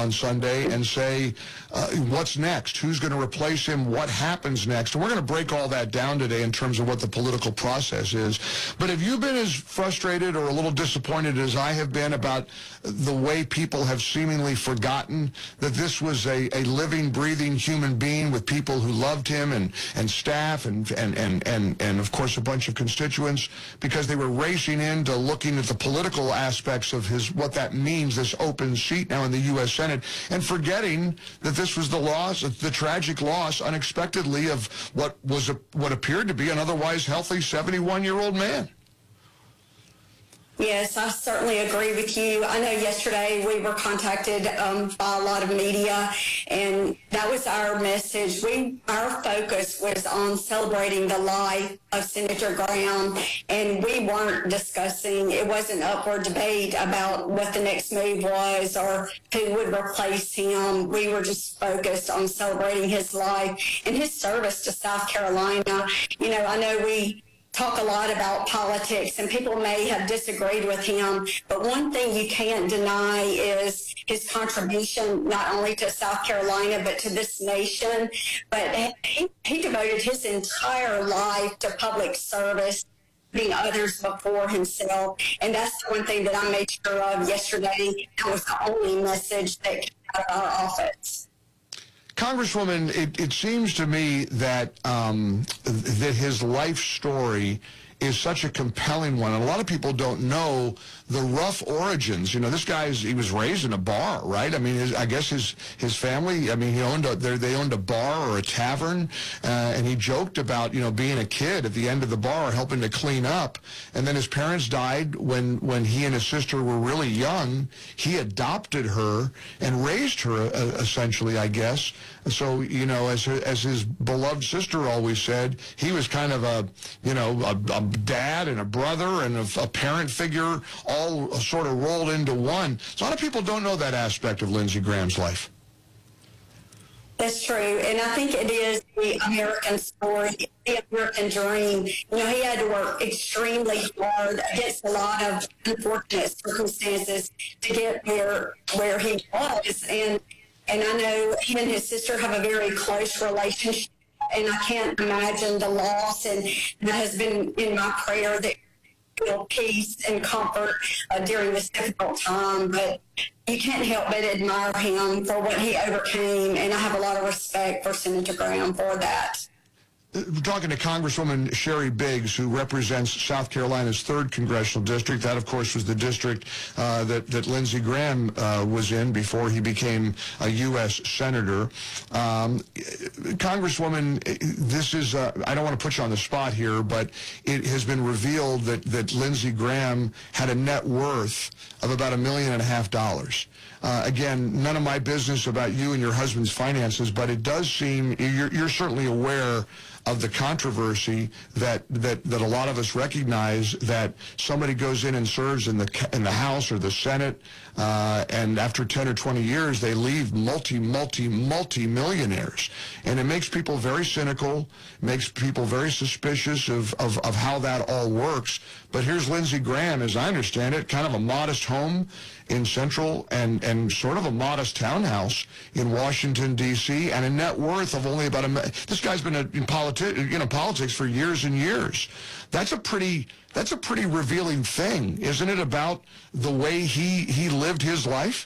on Sunday and say, what's next? Who's going to replace him? What happens next? And we're going to break all that down today in terms of what the political process is. But have you been as frustrated or a little disappointed as I have been about the way people have seemingly forgotten that this was a living, breathing human being with people who loved him and staff and of course a bunch of constituents, because they were racing into looking at the political aspects of what that means, this open seat now in the U.S. Senate, and forgetting that this was the tragic loss unexpectedly of what appeared to be an otherwise healthy 71-year-old man. Yes, I certainly agree with you. I know yesterday we were contacted by a lot of media, and that was our message. Our focus was on celebrating the life of Senator Graham, and we weren't discussing, it wasn't up for debate about what the next move was or who would replace him. We were just focused on celebrating his life and his service to South Carolina. You know, I know we talk a lot about politics, and people may have disagreed with him, but one thing you can't deny is his contribution not only to South Carolina but to this nation. But he devoted his entire life to public service, putting others before himself, and that's the one thing that I made sure of yesterday. That was the only message that came out of our office. Congresswoman, it seems to me that that his life story is such a compelling one, and a lot of people don't know the rough origins. You know, this he was raised in a bar, right? I mean, I guess his family, I mean, they owned a bar or a tavern, and he joked about, you know, being a kid at the end of the bar helping to clean up, and then his parents died when he and his sister were really young. He adopted her and raised her, essentially, I guess. So, you know, as his beloved sister always said, he was kind of a dad and a brother and a parent figure all sort of rolled into one. So a lot of people don't know that aspect of Lindsey Graham's life. That's true, and I think it is the American story, the American dream. You know, he had to work extremely hard against a lot of unfortunate circumstances to get where he was, and I know he and his sister have a very close relationship, and I can't imagine the loss, and that has been in my prayer that feel peace and comfort during this difficult time. But you can't help but admire him for what he overcame, and I have a lot of respect for Senator Graham for that. We're talking to Congresswoman Sherry Biggs, who represents South Carolina's 3rd Congressional District. That, of course, was the district that Lindsey Graham was in before he became a U.S. Senator. Congresswoman, this is, I don't want to put you on the spot here, but it has been revealed that Lindsey Graham had a net worth of about $1.5 million. Again, none of my business about you and your husband's finances, but it does seem you're certainly aware of the controversy that a lot of us recognize, that somebody goes in and serves in the House or the Senate, and after 10 or 20 years they leave multi-millionaires, and it makes people very cynical, makes people very suspicious of how that all works. But here's Lindsey Graham, as I understand it, kind of a modest home in Central and sort of a modest townhouse in Washington, D.C., and a net worth of only about this guy's been in politics for years and years. That's a pretty revealing thing, isn't it, about the way he lived his life?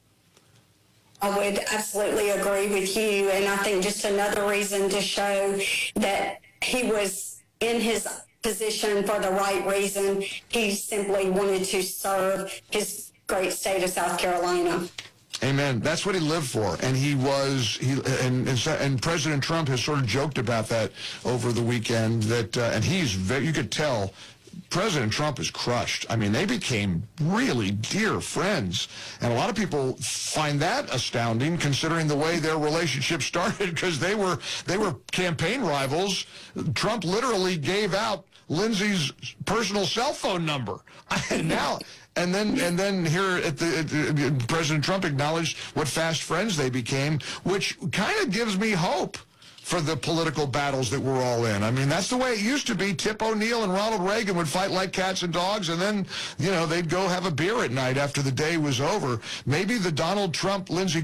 I would absolutely agree with you, and I think just another reason to show that he was in his position for the right reason. He simply wanted to serve his great state of South Carolina. Amen. That's what he lived for, and and President Trump has sort of joked about that over the weekend. That and you could tell President Trump is crushed. I mean, they became really dear friends, and a lot of people find that astounding, considering the way their relationship started, because they were campaign rivals. Trump literally gave out Lindsey's personal cell phone number, and now. And then here President Trump acknowledged what fast friends they became, which kind of gives me hope for the political battles that we're all in. I mean, that's the way it used to be. Tip O'Neill and Ronald Reagan would fight like cats and dogs, and then, they'd go have a beer at night after the day was over. Maybe the Donald Trump, Lindsey